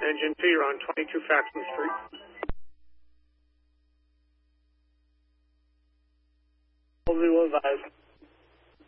engine 2, you're on 22 Faxon Street. Will advise.